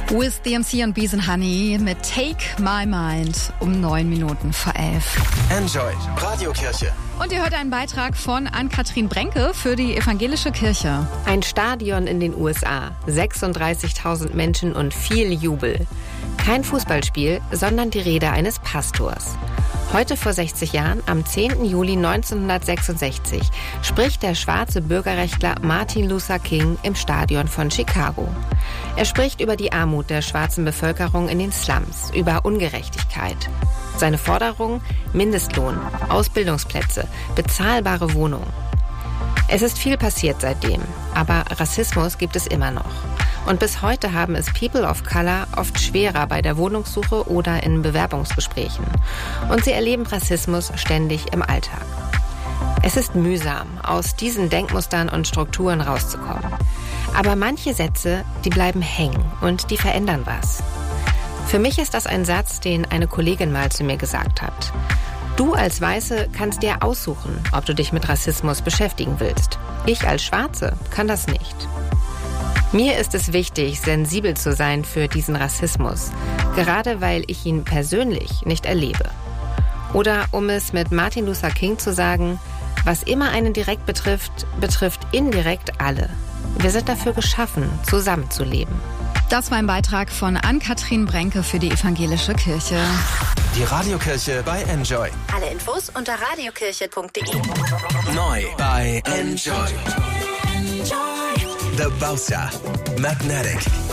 With the MC und Bees and Honey mit Take My Mind um 9:09. Enjoy Radiokirche. Und ihr hört einen Beitrag von Ann-Kathrin Brenke für die Evangelische Kirche. Ein Stadion in den USA, 36.000 Menschen und viel Jubel. Kein Fußballspiel, sondern die Rede eines Pastors. Heute vor 60 Jahren, am 10. Juli 1966, spricht der schwarze Bürgerrechtler Martin Luther King im Stadion von Chicago. Er spricht über die Armut der schwarzen Bevölkerung in den Slums, über Ungerechtigkeit. Seine Forderung: Mindestlohn, Ausbildungsplätze, bezahlbare Wohnungen. Es ist viel passiert seitdem, aber Rassismus gibt es immer noch. Und bis heute haben es People of Color oft schwerer bei der Wohnungssuche oder in Bewerbungsgesprächen. Und sie erleben Rassismus ständig im Alltag. Es ist mühsam, aus diesen Denkmustern und Strukturen rauszukommen. Aber manche Sätze, die bleiben hängen und die verändern was. Für mich ist das ein Satz, den eine Kollegin mal zu mir gesagt hat. Du als Weiße kannst dir aussuchen, ob du dich mit Rassismus beschäftigen willst. Ich als Schwarze kann das nicht. Mir ist es wichtig, sensibel zu sein für diesen Rassismus, gerade weil ich ihn persönlich nicht erlebe. Oder um es mit Martin Luther King zu sagen, was immer einen direkt betrifft, betrifft indirekt alle. Wir sind dafür geschaffen, zusammenzuleben. Das war ein Beitrag von Ann-Kathrin Brenke für die Evangelische Kirche. Die Radiokirche bei Enjoy. Alle Infos unter radiokirche.de. Neu bei Enjoy. The Bouncer. Magnetic.